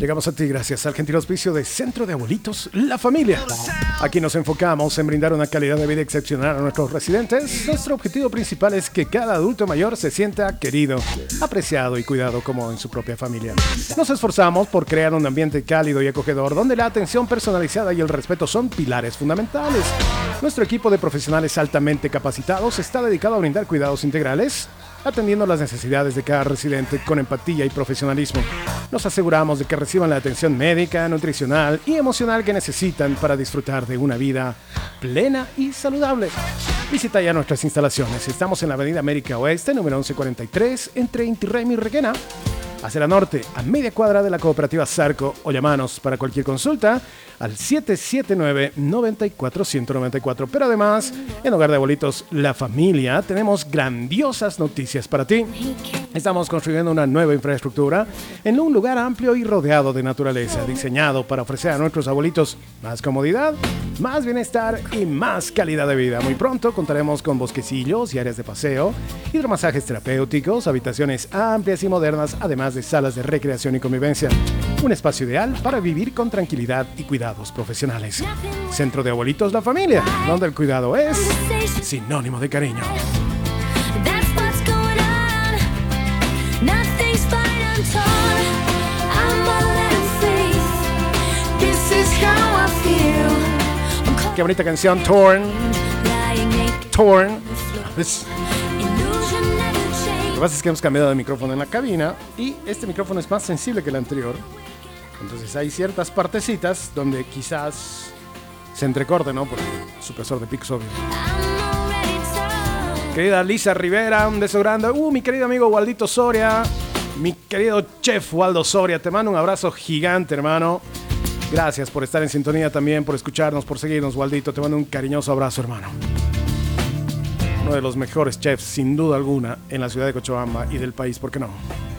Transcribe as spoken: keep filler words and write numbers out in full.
Llegamos a ti gracias al gentil auspicio de Centro de Abuelitos La Familia. Aquí nos enfocamos en brindar una calidad de vida excepcional a nuestros residentes. Nuestro objetivo principal es que cada adulto mayor se sienta querido, apreciado y cuidado como en su propia familia. Nos esforzamos por crear un ambiente cálido y acogedor donde la atención personalizada y el respeto son pilares fundamentales. Nuestro equipo de profesionales altamente capacitados está dedicado a brindar cuidados integrales, atendiendo las necesidades de cada residente con empatía y profesionalismo. Nos aseguramos de que reciban la atención médica, nutricional y emocional que necesitan para disfrutar de una vida plena y saludable. Visita ya nuestras instalaciones. Estamos en la Avenida América Oeste, número once cuarenta y tres, entre Inti Raymi y Requena, hacia la norte, a media cuadra de la cooperativa Zarco, o llamanos para cualquier consulta al siete siete nueve, nueve cuatro uno cero nueve cuatro. Pero además, en Hogar de Abuelitos La Familia, tenemos grandiosas noticias para ti. Estamos construyendo una nueva infraestructura en un lugar amplio y rodeado de naturaleza, diseñado para ofrecer a nuestros abuelitos más comodidad, más bienestar y más calidad de vida. Muy pronto contaremos con bosquecillos y áreas de paseo, hidromasajes terapéuticos, habitaciones amplias y modernas, además de salas de recreación y convivencia. Un espacio ideal para vivir con tranquilidad y cuidados profesionales. Centro de Abuelitos La Familia, donde el cuidado es sinónimo de cariño. Qué bonita canción, Torn. Torn. Pues, lo que pasa es que hemos cambiado de micrófono en la cabina y este micrófono es más sensible que el anterior. Entonces hay ciertas partecitas donde quizás se entrecorte, ¿no? Por el supresor de picos, obvio. Querida Lisa Rivera, un beso grande. Uh, mi querido amigo Waldito Soria. Mi querido chef Waldo Soria, te mando un abrazo gigante, hermano. Gracias por estar en sintonía también, por escucharnos, por seguirnos, Waldito. Te mando un cariñoso abrazo, hermano. Uno de los mejores chefs, sin duda alguna, en la ciudad de Cochabamba y del país, ¿por qué no?